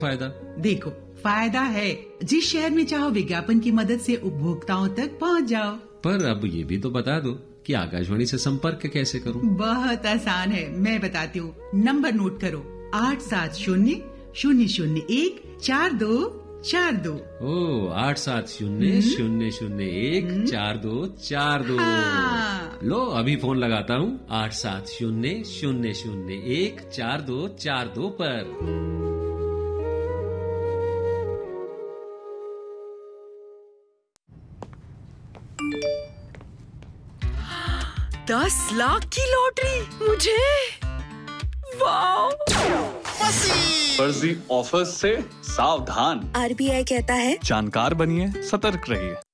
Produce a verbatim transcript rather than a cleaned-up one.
फायदा? देखो, फायदा है, जिस शहर में चाहो विज्ञापन की मदद से उपभोक्ताओं तक पहुंच जाओ। पर अब ये भी तो बता दो कि आकाशवाणी से संपर्क कैसे करूं? बहुत आसान है, मैं बताती हूँ। नंबर नोट करो, आठ सात शून्य शून्य शून्य एक चार दो चार दो। ओ, आठ सात शून्य शून्य शून्य एक चार दो चार दो। हाँ। लो, अभी फोन लगाता हूँ आठ सात शून्य शून्य शून्य एक चार दो चार दो पर। दस लाख की लॉटरी मुझे, वाह! फर्जी ऑफर्स से सावधान। आरबीआई कहता है जानकार बनिए, सतर्क रहिए।